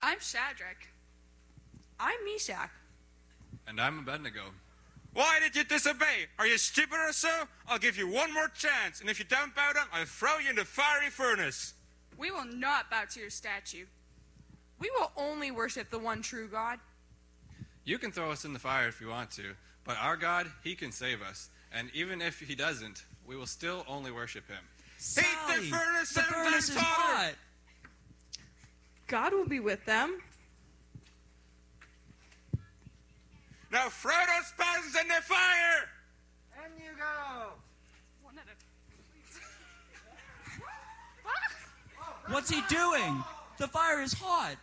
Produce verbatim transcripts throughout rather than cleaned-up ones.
I'm Shadrach. I'm Meshach. And I'm Abednego. Why did you disobey? Are you stupid or so? I'll give you one more chance, and if you don't bow down, I'll throw you in the fiery furnace. We will not bow to your statue. We will only worship the one true God. You can throw us in the fire if you want to, but our God, he can save us. And even if he doesn't, we will still only worship him. Sally, Heat the furnace the seven furnace times is hotter. hot. God will be with them. Now throw those peasants in the fire! And you go! One at a... What's he doing? The fire is hot.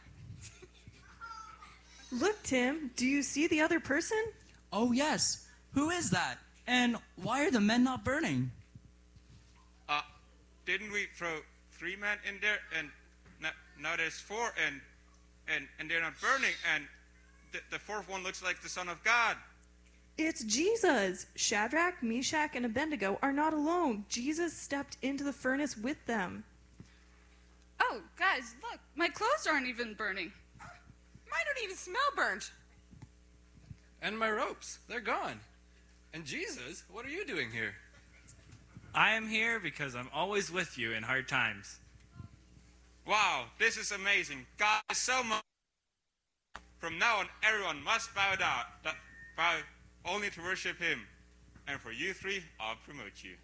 Look, Tim, do you see the other person? Oh, yes. Who is that? And why are the men not burning? Uh, didn't we throw three men in there? And now, now there's four, and, and, and they're not burning, and the, the fourth one looks like the Son of God. It's Jesus. Shadrach, Meshach, and Abednego are not alone. Jesus stepped into the furnace with them. Oh, guys, look. My clothes aren't even burning. Mine don't even smell burnt. And my ropes, they're gone. And Jesus, what are you doing here? I am here because I'm always with you in hard times. Wow, this is amazing. God is so much. From now on, everyone must bow down, bow only to worship him. And for you three, I'll promote you.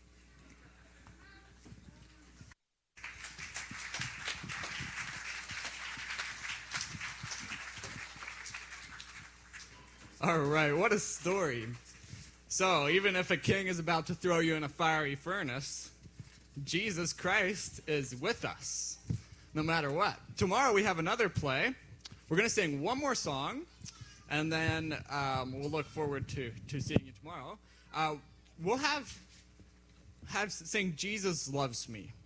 All right, what a story. So, even if a king is about to throw you in a fiery furnace, Jesus Christ is with us, no matter what. Tomorrow we have another play. We're going to sing one more song, and then um, we'll look forward to, to seeing you tomorrow. Uh, we'll have, have sing Jesus Loves Me.